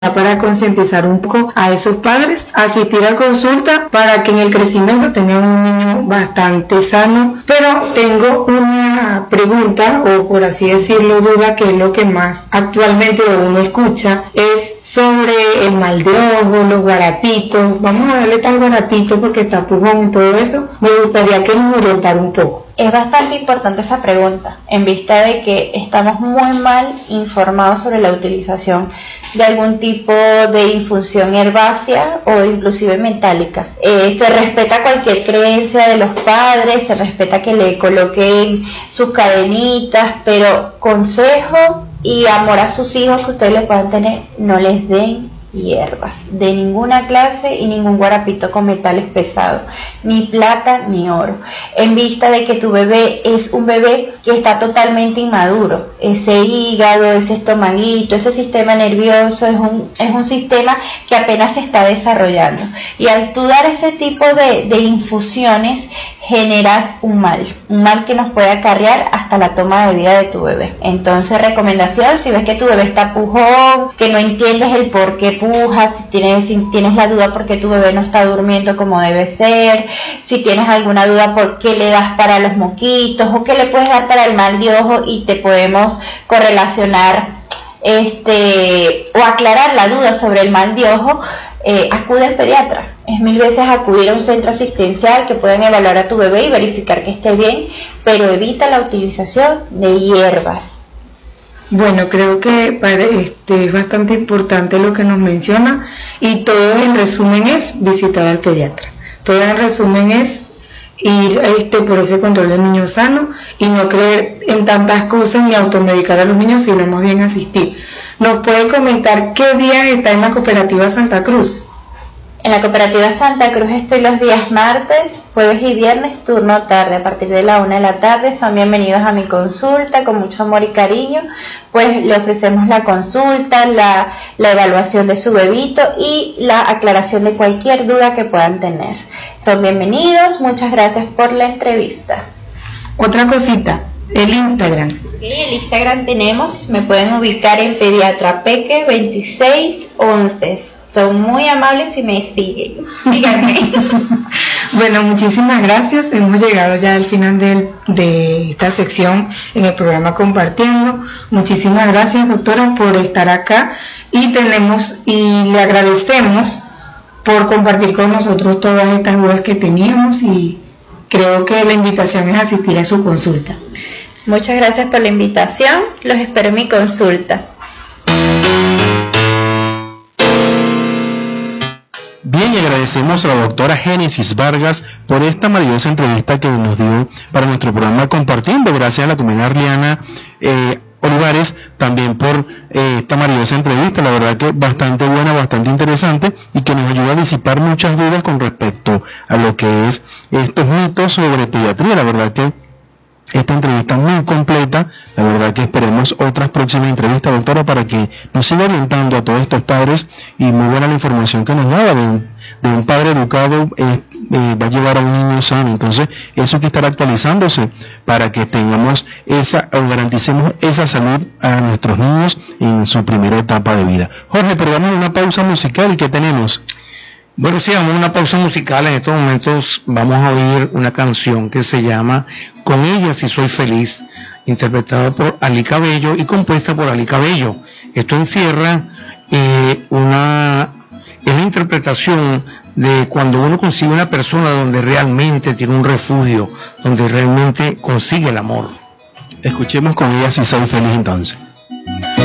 para concientizar un poco a esos padres, asistir a consulta para que en el crecimiento tengan un niño bastante sano. Pero tengo una pregunta, o por así decirlo, duda, que es lo que más actualmente uno escucha, es sobre el mal de ojo, los guarapitos. Vamos a darle tal guarapito porque está pujón y todo eso. Me gustaría que nos orientara un poco. Es bastante importante esa pregunta, en vista de que estamos muy mal informados sobre la utilización de algún tipo de infusión herbácea o inclusive metálica. Se respeta cualquier creencia de los padres, se respeta que le coloquen sus cadenitas, pero consejo y amor a sus hijos que ustedes les puedan tener, no les den hierbas de ninguna clase y ningún guarapito con metales pesados, ni plata ni oro, en vista de que tu bebé es un bebé que está totalmente inmaduro. Ese hígado, ese estomaguito, ese sistema nervioso es un sistema que apenas se está desarrollando, y al tú dar ese tipo de infusiones generas un mal que nos puede acarrear hasta la toma de vida de tu bebé. Entonces, recomendación: si ves que tu bebé está pujón, que no entiendes el por qué puja, si tienes la duda porque tu bebé no está durmiendo como debe ser, si tienes alguna duda por qué le das para los moquitos o qué le puedes dar para el mal de ojo, y te podemos correlacionar o aclarar la duda sobre el mal de ojo, acude al pediatra. Es 1000 veces acudir a un centro asistencial que puedan evaluar a tu bebé y verificar que esté bien, pero evita la utilización de hierbas. Bueno, creo que es bastante importante lo que nos menciona, y todo en resumen es visitar al pediatra. Todo en resumen es ir por ese control del niño sano y no creer en tantas cosas ni automedicar a los niños, sino más bien asistir. ¿Nos puede comentar qué día está en la Cooperativa Santa Cruz? En la Cooperativa Santa Cruz estoy los días martes, jueves y viernes, turno tarde, a partir de la 1 de la tarde. Son bienvenidos a mi consulta, con mucho amor y cariño, pues le ofrecemos la consulta, la evaluación de su bebito y la aclaración de cualquier duda que puedan tener. Son bienvenidos, muchas gracias por la entrevista. Otra cosita, el Instagram. Sí, el Instagram me pueden ubicar en pediatrapeque2611. Son muy amables y me siguen. Síganme. Bueno, muchísimas gracias. Hemos llegado ya al final de esta sección en el programa Compartiendo. Muchísimas gracias, doctora, por estar acá, y le agradecemos por compartir con nosotros todas estas dudas que teníamos, y creo que la invitación es asistir a su consulta. Muchas gracias por la invitación, los espero en mi consulta. Bien, y agradecemos a la doctora Génesis Vargas por esta maravillosa entrevista que nos dio para nuestro programa Compartiendo. Gracias a la comunidad Arliana Olivares también por esta maravillosa entrevista, la verdad que bastante buena, bastante interesante, y que nos ayuda a disipar muchas dudas con respecto a lo que es estos mitos sobre pediatría. La verdad que esta entrevista muy completa, la verdad que esperemos otras próximas entrevistas, doctora, para que nos siga orientando a todos estos padres, y muy buena la información que nos daba de un padre educado va a llevar a un niño sano. Entonces eso hay que estar actualizándose para que tengamos garanticemos esa salud a nuestros niños en su primera etapa de vida. Jorge, pero damos una pausa musical que tenemos. Bueno, sí, vamos a una pausa musical. En estos momentos vamos a oír una canción que se llama Con ella si soy feliz, interpretada por Ali Cabello y compuesta por Ali Cabello. Esto encierra la interpretación de cuando uno consigue una persona donde realmente tiene un refugio, donde realmente consigue el amor. Escuchemos Con ella si soy feliz entonces.